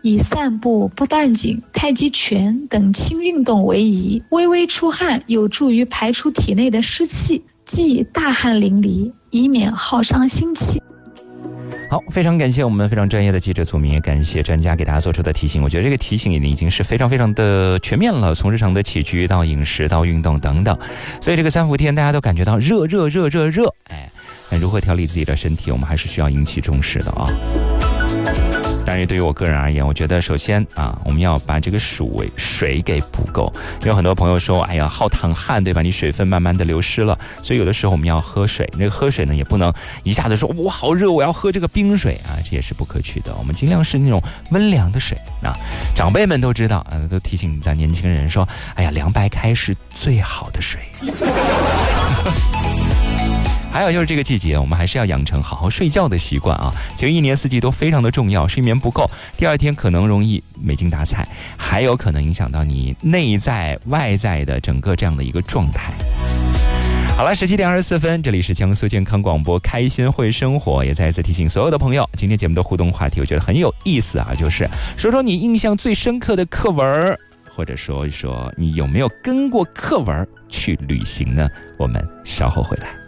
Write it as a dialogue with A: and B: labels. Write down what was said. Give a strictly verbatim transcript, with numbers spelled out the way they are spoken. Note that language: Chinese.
A: 以散步、不断颈、太极拳等轻运动为宜，微微出汗有助于排出体内的湿气，忌大汗淋漓，以免耗伤心气。
B: 好，非常感谢我们非常专业的记者祖明，也感谢专家给大家做出的提醒。我觉得这个提醒已经是非常非常的全面了，从日常的起居到饮食到运动等等。所以这个三伏天大家都感觉到热热热热热，哎，那如何调理自己的身体，我们还是需要引起重视的啊。当然对于我个人而言，我觉得首先啊，我们要把这个水水给补够。因为很多朋友说，哎呀，耗淌汗，对吧？你水分慢慢的流失了，所以有的时候我们要喝水。那个喝水呢，也不能一下子说我好热，我要喝这个冰水啊，这也是不可取的。我们尽量是那种温凉的水啊。长辈们都知道，啊，都提醒咱年轻人说，哎呀，凉白开是最好的水。还有就是这个季节，我们还是要养成好好睡觉的习惯啊。其实一年四季都非常的重要，睡眠不够，第二天可能容易没精打采，还有可能影响到你内在外在的整个这样的一个状态。好了，十七点二十四分，这里是江苏健康广播，开心会生活。也再一次提醒所有的朋友，今天节目的互动话题我觉得很有意思啊，就是说说你印象最深刻的课文，或者说一说你有没有跟过课文去旅行呢？我们稍后回来。